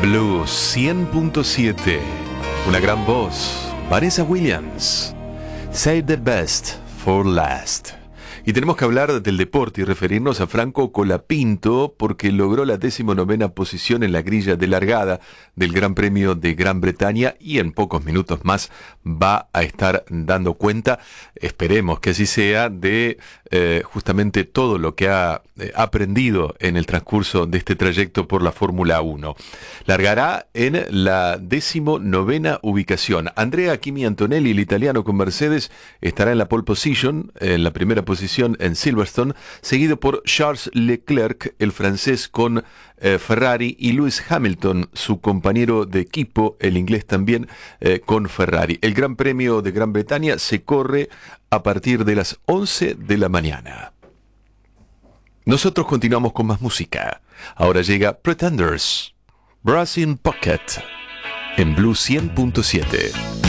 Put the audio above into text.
Blue 100.7, una gran voz, Vanessa Williams, Save the Best for Last. Y tenemos que hablar del deporte y referirnos a Franco Colapinto porque logró la 19ª posición en la grilla de largada del Gran Premio de Gran Bretaña y en pocos minutos más va a estar dando cuenta, esperemos que así sea, de justamente todo lo que ha aprendido en el transcurso de este trayecto por la Fórmula 1. Largará en la 19ª ubicación. Andrea Kimi Antonelli, el italiano con Mercedes, estará en la pole position, en la primera posición en Silverstone, seguido por Charles Leclerc, el francés con Ferrari, y Lewis Hamilton, su compañero de equipo, el inglés también, con Ferrari. El Gran Premio de Gran Bretaña se corre a partir de las 11 de la mañana. Nosotros continuamos con más música. Ahora llega Pretenders, Brass in Pocket, en Blue 100.7.